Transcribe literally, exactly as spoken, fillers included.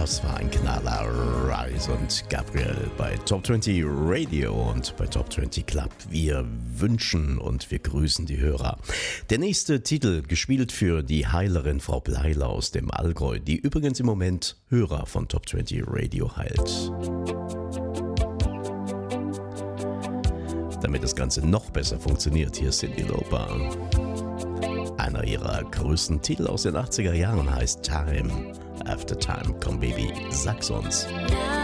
Das war ein Knaller. Rise und Gabriel bei Top zwanzig Radio und bei Top zwanzig Club. Wir wünschen und wir grüßen die Hörer. Der nächste Titel, gespielt für die Heilerin Frau Bleiler aus dem Allgäu, die übrigens im Moment Hörer von Top zwanzig Radio heilt. Damit das Ganze noch besser funktioniert, hier ist Cyndi Lauper. Einer ihrer größten Titel aus den achtziger Jahren heißt Time After Time. Komm Baby, sag's uns. Ja.